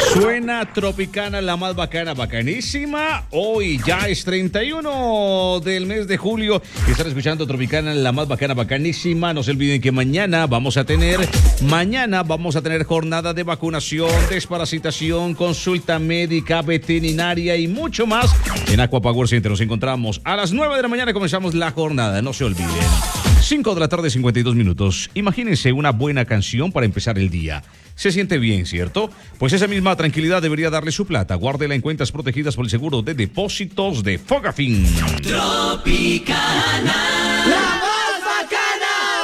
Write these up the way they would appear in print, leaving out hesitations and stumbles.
Suena Tropicana, la más bacana, bacanísima. Hoy ya es 31 del mes de julio. Están escuchando Tropicana, la más bacana, bacanísima. No se olviden que mañana vamos a tener jornada de vacunación, desparasitación, consulta médica, veterinaria y mucho más. En Aquapower Center nos encontramos a las 9 de la mañana. Comenzamos la jornada, no se olviden. 5 de la tarde, 52 minutos. Imagínense una buena canción para empezar el día. Se siente bien, ¿cierto? Pues esa misma tranquilidad debería darle su plata. Guárdela en cuentas protegidas por el seguro de depósitos de Fogafín. Tropicana, la más bacana.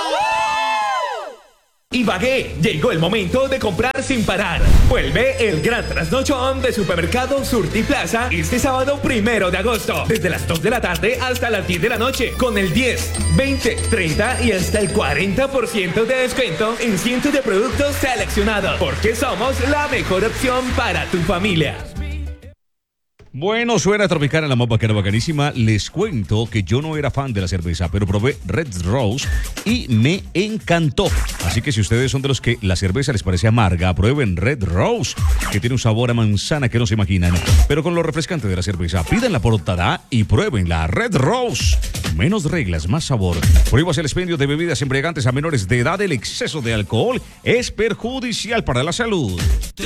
Ibagué, llegó el momento de comprar sin parar. Vuelve el gran trasnochón de Supermercado Surtiplaza este sábado 1 de agosto, desde las 2 de la tarde hasta las 10 de la noche, con el 10, 20, 30 y hasta el 40% de descuento en cientos de productos seleccionados, porque somos la mejor opción para tu familia. Bueno, suena Tropicana, la más bacana, bacanísima. Les cuento que yo no era fan de la cerveza, pero probé Red Rose y me encantó. Así que si ustedes son de los que la cerveza les parece amarga, prueben Red Rose, que tiene un sabor a manzana que no se imaginan, pero con lo refrescante de la cerveza. Pídanla por Tadá y prueben la Red Rose. Menos reglas, más sabor. Prohíbas el expendio de bebidas embriagantes a menores de edad. El exceso de alcohol es perjudicial para la salud.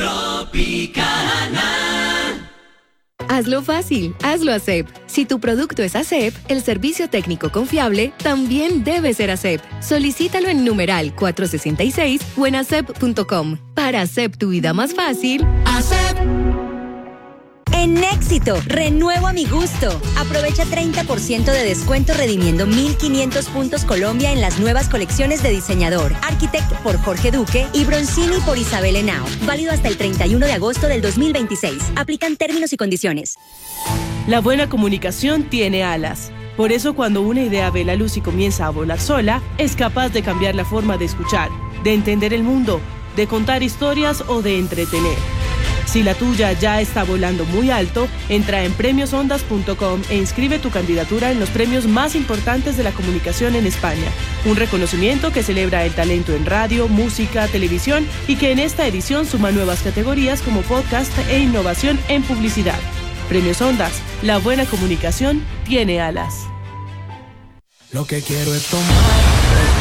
Tropicana. Hazlo fácil, hazlo ASEP. Si tu producto es ASEP, el servicio técnico confiable también debe ser ASEP. Solicítalo en numeral 466 o en asep.com. Para ASEP tu vida más fácil, ASEP. En Éxito, renuevo a mi gusto. Aprovecha 30% de descuento redimiendo 1.500 puntos Colombia en las nuevas colecciones de diseñador. Architect por Jorge Duque y Bronzini por Isabel Henao. Válido hasta el 31 de agosto del 2026. Aplican términos y condiciones. La buena comunicación tiene alas. Por eso cuando una idea ve la luz y comienza a volar sola, es capaz de cambiar la forma de escuchar, de entender el mundo, de contar historias o de entretener. Si la tuya ya está volando muy alto, entra en premiosondas.com e inscribe tu candidatura en los premios más importantes de la comunicación en España. Un reconocimiento que celebra el talento en radio, música, televisión y que en esta edición suma nuevas categorías como podcast e innovación en publicidad. Premios Ondas, la buena comunicación tiene alas. Lo que quiero es tomar